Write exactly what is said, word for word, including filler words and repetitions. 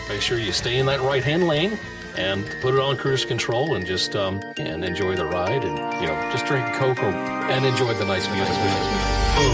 Make sure you stay in that right-hand lane and put it on cruise control and just um, and enjoy the ride and, you know, just drink Coke or, and enjoy the nice music.